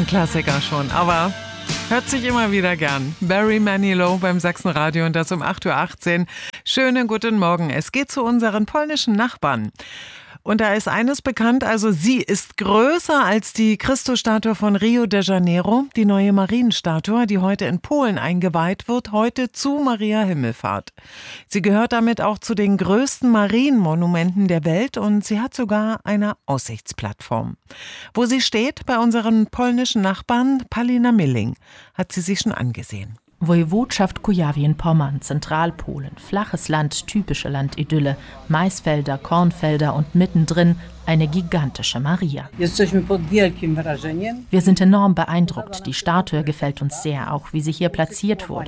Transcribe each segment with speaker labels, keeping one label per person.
Speaker 1: Ein Klassiker schon, aber hört sich immer wieder gern. Barry Manilow beim Sachsenradio und das um 8.18 Uhr. Schönen guten Morgen. Es geht zu unseren polnischen Nachbarn. Und da ist eines bekannt, also sie ist größer als die Christusstatue von Rio de Janeiro, die neue Marienstatue, die heute in Polen eingeweiht wird, heute zu Maria Himmelfahrt. Sie gehört damit auch zu den größten Marienmonumenten der Welt und sie hat sogar eine Aussichtsplattform. Wo sie steht, bei unseren polnischen Nachbarn Palina Milling, hat sie sich schon angesehen.
Speaker 2: Woiwodschaft Kujawien-Pommern, Zentralpolen, flaches Land, typische Landidylle, Maisfelder, Kornfelder und mittendrin eine gigantische Maria. Wir sind enorm beeindruckt. Die Statue gefällt uns sehr, auch wie sie hier platziert wurde.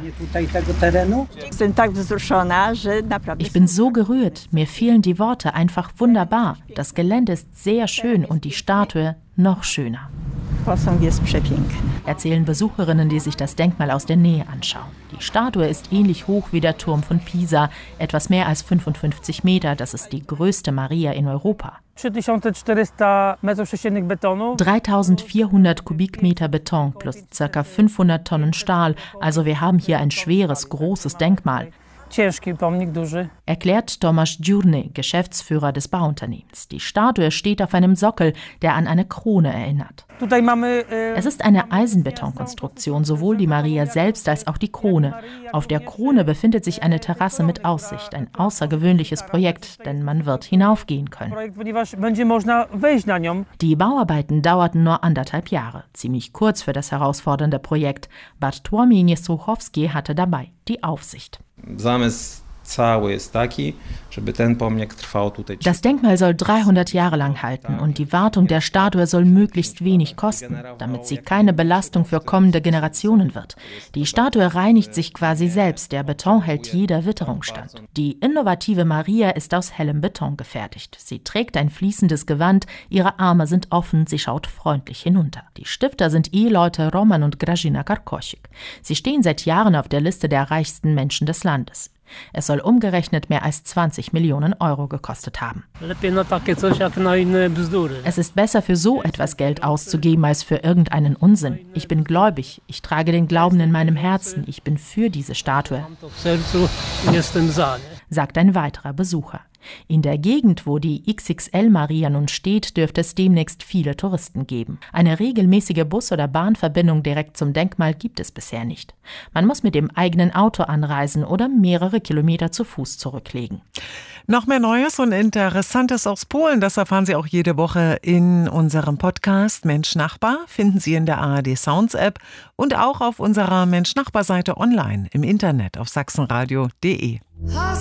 Speaker 2: Ich bin so gerührt, mir fehlen die Worte, einfach wunderbar. Das Gelände ist sehr schön und die Statue noch schöner. Erzählen Besucherinnen, die sich das Denkmal aus der Nähe anschauen. Die Statue ist ähnlich hoch wie der Turm von Pisa, etwas mehr als 55 Meter. Das ist die größte Maria in Europa. 3400 Kubikmeter Beton plus ca. 500 Tonnen Stahl. Also wir haben hier ein schweres, großes Denkmal. Erklärt Tomasz Dziurny, Geschäftsführer des Bauunternehmens. Die Statue steht auf einem Sockel, der an eine Krone erinnert. Es ist eine Eisenbetonkonstruktion, sowohl die Maria selbst als auch die Krone. Auf der Krone befindet sich eine Terrasse mit Aussicht, ein außergewöhnliches Projekt, denn man wird hinaufgehen können. Die Bauarbeiten dauerten nur 1,5 Jahre, ziemlich kurz für das herausfordernde Projekt. Bartłomiej Niesłuchowski hatte dabei die Aufsicht. Das Denkmal soll 300 Jahre lang halten und die Wartung der Statue soll möglichst wenig kosten, damit sie keine Belastung für kommende Generationen wird. Die Statue reinigt sich quasi selbst, der Beton hält jeder Witterung stand. Die innovative Maria ist aus hellem Beton gefertigt. Sie trägt ein fließendes Gewand, ihre Arme sind offen, sie schaut freundlich hinunter. Die Stifter sind Eheleute Roman und Grażyna Karkosik. Sie stehen seit Jahren auf der Liste der reichsten Menschen des Landes. Es soll umgerechnet mehr als 20 Millionen Euro gekostet haben. Es ist besser, für so etwas Geld auszugeben, als für irgendeinen Unsinn. Ich bin gläubig, ich trage den Glauben in meinem Herzen, ich bin für diese Statue, sagt ein weiterer Besucher. In der Gegend, wo die XXL-Maria nun steht, dürfte es demnächst viele Touristen geben. Eine regelmäßige Bus- oder Bahnverbindung direkt zum Denkmal gibt es bisher nicht. Man muss mit dem eigenen Auto anreisen oder mehrere Kilometer zu Fuß zurücklegen.
Speaker 1: Noch mehr Neues und Interessantes aus Polen, das erfahren Sie auch jede Woche in unserem Podcast Mensch Nachbar, finden Sie in der ARD Sounds App und auch auf unserer Mensch Nachbar Seite online im Internet auf sachsenradio.de.